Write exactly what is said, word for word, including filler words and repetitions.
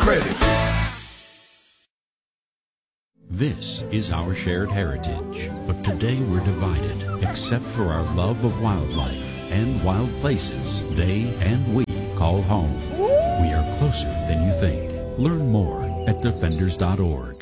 credit. This is our shared heritage, but today we're divided, except for our love of wildlife and wild places they and we call home. We are closer than you think. Learn more at defenders dot org.